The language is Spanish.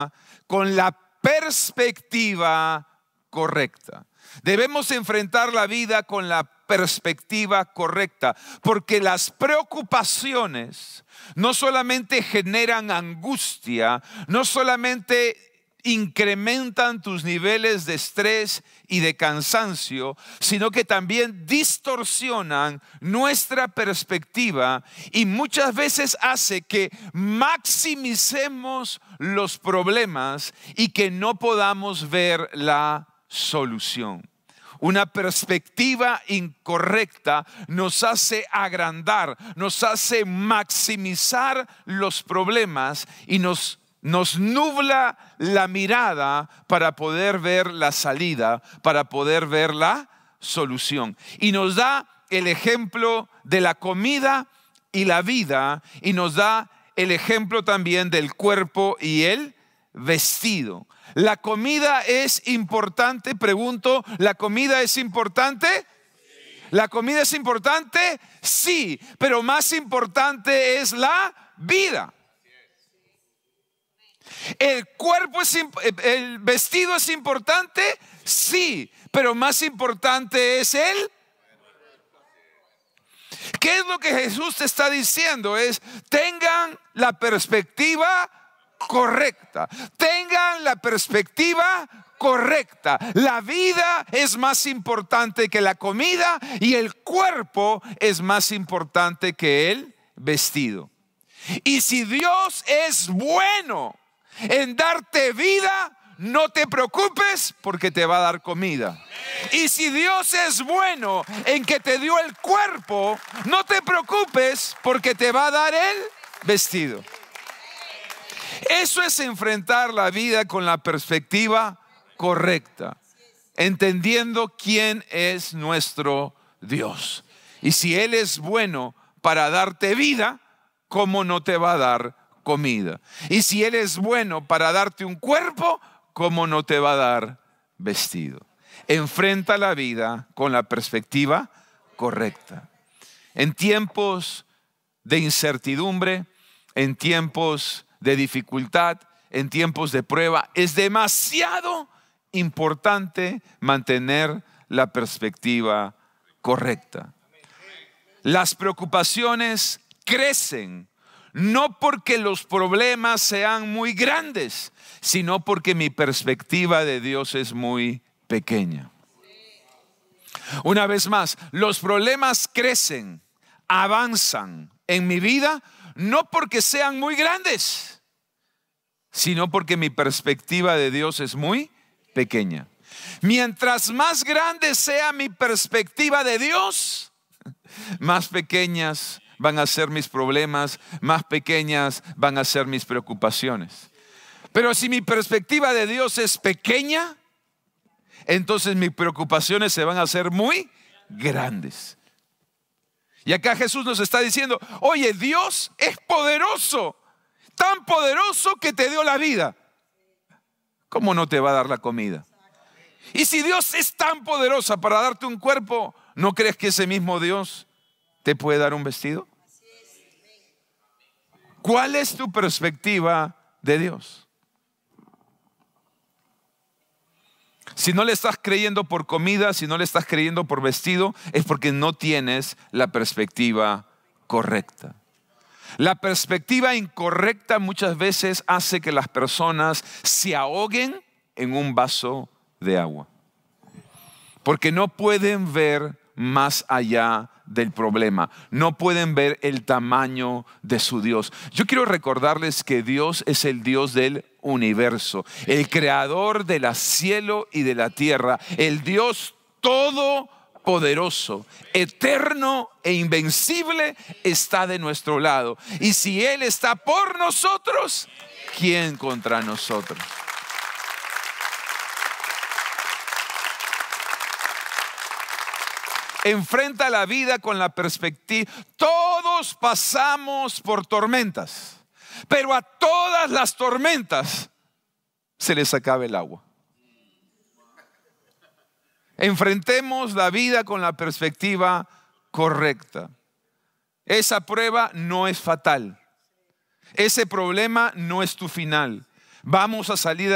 con la perspectiva correcta. Debemos enfrentar la vida con la perspectiva correcta, porque las preocupaciones no solamente generan angustia, no solamente incrementan tus niveles de estrés y de cansancio, sino que también distorsionan nuestra perspectiva y muchas veces hace que maximicemos los problemas y que no podamos ver la solución. Una perspectiva incorrecta nos hace agrandar, nos hace maximizar los problemas y nos nubla la mirada para poder ver la salida, para poder ver la solución. Y nos da el ejemplo de la comida y la vida, y nos da el ejemplo también del cuerpo y el vestido. ¿La comida es importante? Pregunto, ¿la comida es importante? Sí. ¿La comida es importante? Sí, pero más importante es la vida. ¿El vestido es importante? Sí, pero más importante es el. ¿Qué es lo que Jesús te está diciendo? Es: tengan la perspectiva correcta. Tengan la perspectiva correcta. La vida es más importante que la comida y el cuerpo es más importante que el vestido. Y si Dios es bueno en darte vida, no te preocupes porque te va a dar comida. Y si Dios es bueno en que te dio el cuerpo, no te preocupes porque te va a dar el vestido. Eso es enfrentar la vida con la perspectiva correcta, entendiendo quién es nuestro Dios. Y si Él es bueno para darte vida, ¿cómo no te va a dar comida? Y si Él es bueno para darte un cuerpo, ¿cómo no te va a dar vestido? Enfrenta la vida con la perspectiva correcta. En tiempos de incertidumbre, en tiempos de dificultad, en tiempos de prueba, es demasiado importante mantener la perspectiva correcta. Las preocupaciones crecen, no porque los problemas sean muy grandes, sino porque mi perspectiva de Dios es muy pequeña. Una vez más, los problemas crecen, avanzan en mi vida, no porque sean muy grandes, sino porque mi perspectiva de Dios es muy pequeña. Mientras más grande sea mi perspectiva de Dios, más pequeñas van a ser mis problemas, más pequeñas van a ser mis preocupaciones. Pero si mi perspectiva de Dios es pequeña, entonces mis preocupaciones se van a hacer muy grandes. Y acá Jesús nos está diciendo: oye, Dios es poderoso, tan poderoso que te dio la vida. ¿Cómo no te va a dar la comida? Y si Dios es tan poderosa para darte un cuerpo, ¿no crees que ese mismo Dios te puede dar un vestido? ¿Cuál es tu perspectiva de Dios? Si no le estás creyendo por comida, si no le estás creyendo por vestido, es porque no tienes la perspectiva correcta. La perspectiva incorrecta muchas veces hace que las personas se ahoguen en un vaso de agua, porque no pueden ver más allá del problema, no pueden ver el tamaño de su Dios. Yo quiero recordarles que Dios es el Dios del universo, el creador del cielo y de la tierra, el Dios todopoderoso, eterno e invencible, está de nuestro lado. Y si Él está por nosotros, ¿quién contra nosotros? Enfrenta la vida con la perspectiva. Todos pasamos por tormentas, pero a todas las tormentas se les acaba el agua. Enfrentemos la vida con la perspectiva correcta. Esa prueba no es fatal. Ese problema no es tu final. vamos a salir